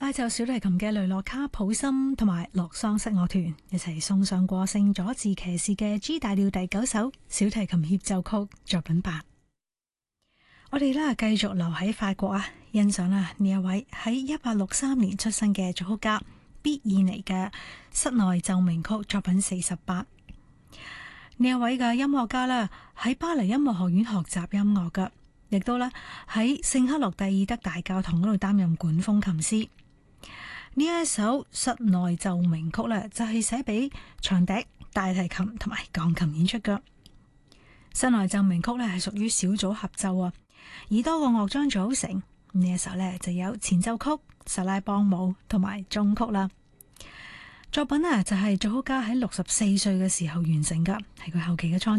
下就小提琴嘅雷諾卡普森同埋洛桑室樂團一齊送上過聖佐治騎士嘅 G 大調第9首小提琴協奏曲作品8。我哋呢繼續留喺法國啊，欣賞啦呢一位喺1863年出生嘅作曲家畢爾尼嘅室內奏鳴曲作品48。呢一位嘅音樂家呢喺巴黎音樂學院學習音樂噶，亦都咧喺聖克洛蒂爾德大教堂嗰度擔任管風琴師。呢一首室內奏鳴曲咧就係寫俾長笛、大提琴同埋鋼琴演出嘅。室內奏鳴曲咧係屬於小組合奏啊，以多個樂章組成。呢一首咧就有前奏曲、薩拉邦舞同埋終曲啦。作品啊就係作曲家喺64歲嘅時候完成噶，係佢後期嘅創作。